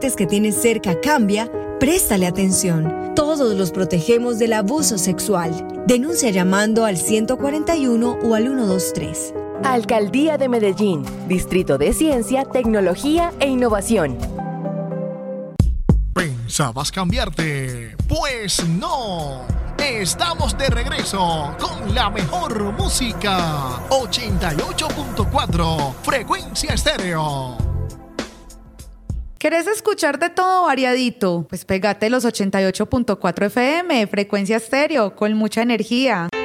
sientes que tienes cerca cambia, préstale atención. Todos los protegemos del abuso sexual. Denuncia llamando al 141 o al 123. Alcaldía de Medellín, Distrito de Ciencia, Tecnología e Innovación. ¿Pensabas cambiarte? Pues no. Estamos de regreso con la mejor música. 88.4 Frecuencia Estéreo. ¿Querés escuchar de todo variadito? Pues pégate los 88.4 FM, Frecuencia Estéreo, con mucha energía.